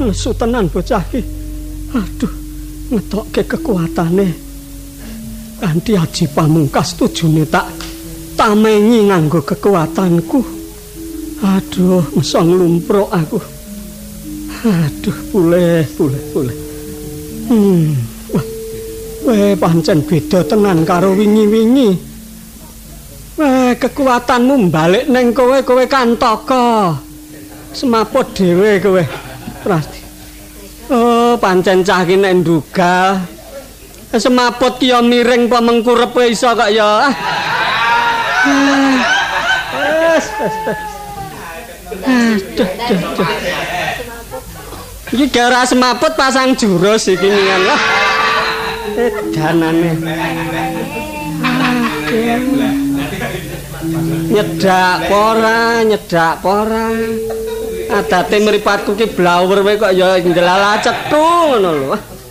nesu tenan bocah iki. Aduh, ngetokke kekuatane. Kanthi Aji Pamungkas tujune tak tamengi nganggo kekuatanku. Aduh, iso nglumpruk aku. Aduh, boleh. Wah, pancen beda tenan karo wingi-wingi. Wah, kekuatanmu balik neng kowe kantaka. Semaput dhewe kowe. Prasti. Oh, pancen cah ki nek ndugal. Semaput ki ya miring apa mengkurep iso kok ya. Wes. Aduh. Iki gara semaput pasang jurus iki ningan lah. Danane. Nyedak pora. Adate mripatku ki blawur wae kok ya ndelala cethu ngono lho.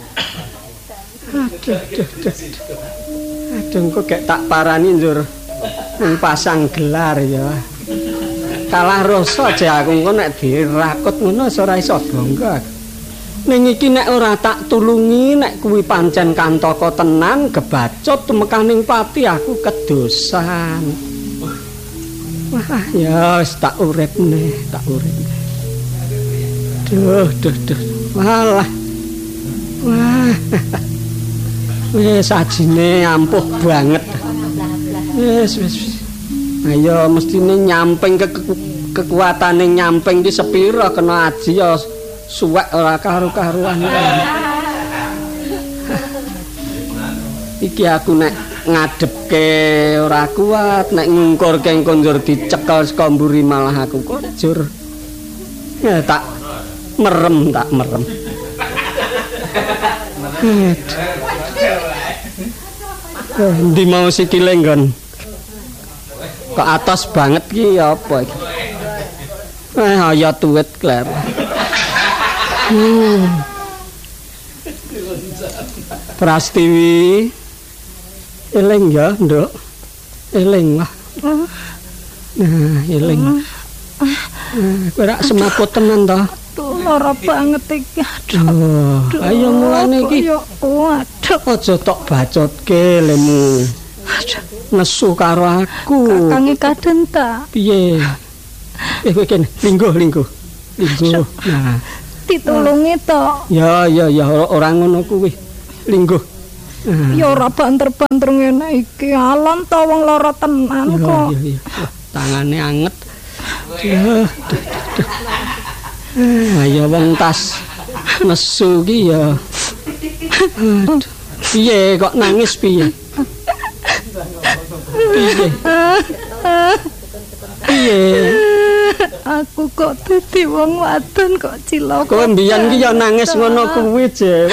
Aduh kok gek tak parani njur pasang gelar ya. Kalah rasa aja aku engko nek dirakut ngono ora iso bangga. Ning iki nek ora tak tulungi nek kuwi pancen kantaka tenan gebacut tumekaning pati aku kedosan. Wah, ya wis tak uripne. Duh. Walah. Wah. Wis ajine ampuh banget. Wis. Ayo mestine nyamping kekuatane nyamping ki sepira kena Aji ya suwek ora karu-karuan. Iki aku nek ngadepke ora kuat, nek ngungkurke engko njur dicekel saka mburi malah aku kocur. Ya tak merem. Ndi mau sikile nggon. Kok atas banget ki apa iki? Ayo tuwet kler. Prastiwi. Eling ya, Nduk. Eling lah. Nah, eling. Kowe rak semaput tenan to? Aduh, lara banget iki. Aduh. Ayo mulane iki. Waduh, aja tok bacotke lemu. Nesu karo aku. Kakange kaden ta. Piye? Kowe kene lingguh. Nah, ditulungi to. Ya, ora ngono kuwi. Lingguh. Ya ora banter-banter ngene iki. Alon to wong lara tenan kok. Iya. Tangane anget. Ayo wong tas nesu ki ya. Piye kok nangis piye? Piye? Aku kok dadi wong wadon kok cilaka. Kowe mbiyen ki ya nangis ngono kuwi, Je.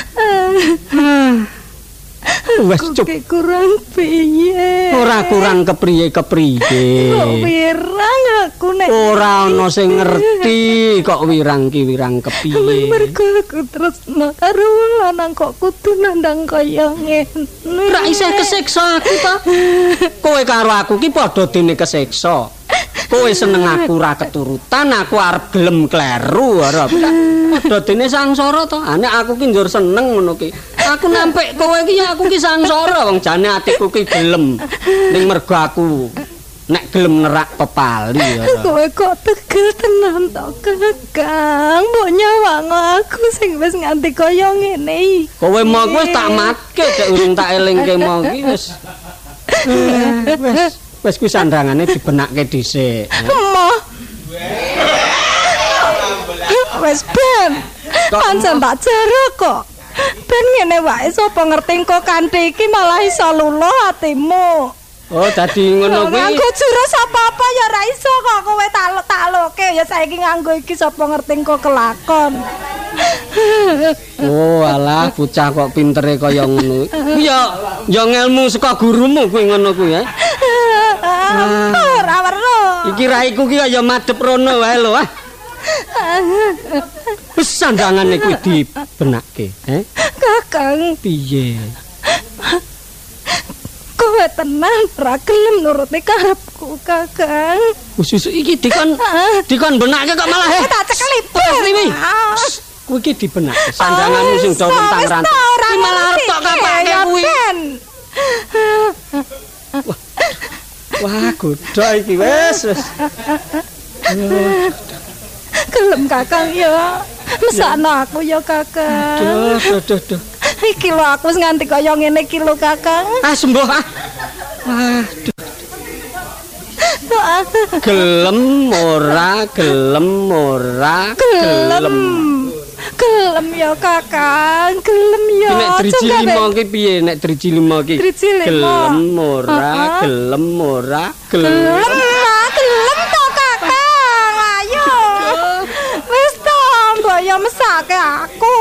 Wes cuk. Kurang piye? Ora kurang kepriye-kepriye. Kok wirang aku nek ora ana sing ngerti kok wirang kepiye. Mergo aku tresno karo wong lanang kok kudu nandang kaya ngene. Ora isih kesiksa aku ta. Kowe karo aku ki padha dene kesiksa. Kowe seneng aku ora keturutan, aku arep gelem kleru ora. Padha dene sangsara to. Nek aku ki njur seneng ngono ki. Aku nampik kowe ki ya aku ki sangsara wong jane atiku ki gelem. Ning mergo aku nek gelem nerak pepali ya. Kowe kok tegel tenan to, Kakang. Mbok nyawang aku sing wis nganti kaya ngene. Kowe mau wis tak matke cek urung tak elingke mau ki wis. Wis kuwi sandangane dibenakke dhisik. Emoh. Wis ben. Pancen tak jero kok. Ben ngene wae sapa ngerti kok kanthi iki malah iso luluh atimu. Oh, dadi ngono kuwi. Nganggo jurus apa-apa ya ora iso kok kowe tak-taloke ya saiki nganggo iki sapa ngerti kok kelakon. Oh, alah bocah kok pintere kaya ngono. Ya ngelmu saka gurumu kuwi ngono kuwi ya. Ora weruh. Iki raiku ki kaya madhep rono wae lho. Wis sandangane kuwi dibenakke, Kakang, piye? kowe tenan ora gelem nuruti karepku, Kakang. Wis iki dikon benakke kok malah tak cekeli. kuwi iki dibenak. Sandanganmu sing do rentang-rantang. Iki malah arep tok kapake kuwi. Wah, godhok iki wis. Gelem Kakang ya. Mesakno aku ya Kakang. Duh. Iki lho aku wis nganti kaya ngene iki lho Kakang. Sembuh ah. Gelem ora. Gelem ya Kakang, gelem ya. Nek driji 5 ki piye nek driji 5 ki? Gelem ora. Gelem to Kakang. Ayo. Wis to, mbok yo mesake aku.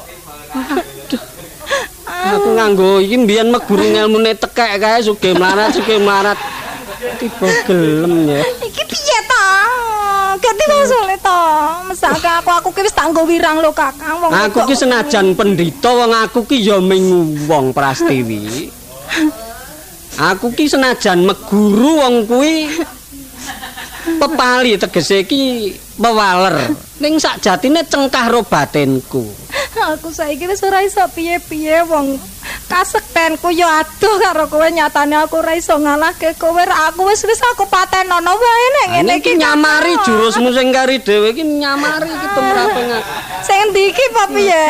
Aku nganggo iki mbiyen meguru ngelmune tekek kae sugih melarat. Tiba gelem ya. Iki piye to? Ganti masule to. Mesake aku ki wis tak nggo wirang lho Kakang. Aku ki senajan pendhita wong aku ki ya ming wong Prastiwi. Aku ki senajan meguru wong kuwi pepali tegese ki pewaler. Ning sakjatine cengkah ro batinku. Aku saiki wis ora iso piye-piye wong kasektenku ya adoh karo kowe nyatane aku ora iso ngalahke kowe aku wis aku patenono wae nek ngene iki nyamari jurusmu sing kari dhewe iki nyamari iki tumraping sing ndi iki apa piye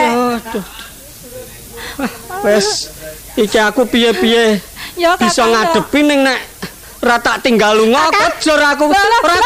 wis iki aku piye-piye bisa ngadepi ning nek ra tak tinggal lunga kejor aku